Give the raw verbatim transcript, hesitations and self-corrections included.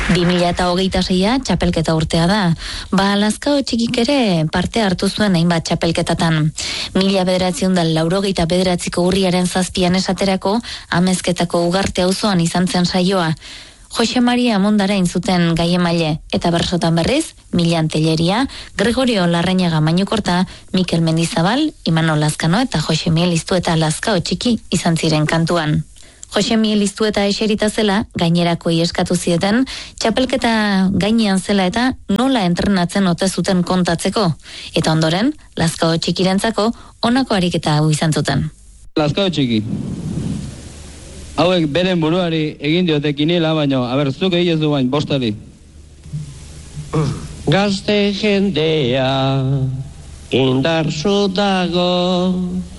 bi mila hogeita seia txapelketa urtea da. Ba, Lazkao txikik ere parte hartu zuen hainbat txapelketatan. Mila bederatziehun da laurogeita bederatziko urriaren zazpian esaterako, Amezketako Ugarte auzoan izan zen saioa. Jose Maria Mondarain zuten gai emaile, eta bersotan berriz, Milan Telleria, Gregorio Larrañaga Mainukorta, Mikel Mendizabal, Imanol Lazkano eta Jose Miel Iztueta Lazkao txiki izan ziren kantuan. Jose Miel Iztueta eserita zela, gainerakoi eskatu zieten, txapelketa gainean zela eta nola entrenatzen ote zuten kontatzeko. Eta ondoren, Lazkao txikirentzako honako ariketa hau izan zuten. Lazkao txiki. Hauek beren buruari egin diote kinila, baino, aber, zuk egin ez du bain, bostari. Gazte jendea indarzu dago,